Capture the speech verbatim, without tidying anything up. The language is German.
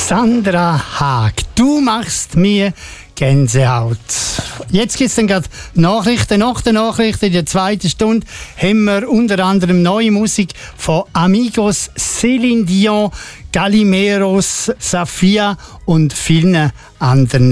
Sandra Haag, du machst mir Gänsehaut. Jetzt gibt es dann gerade Nachrichten. Nach den Nachrichten in der zweiten Stunde haben wir unter anderem neue Musik von Amigos, Céline Dion, Galimeros, Safia und vielen anderen.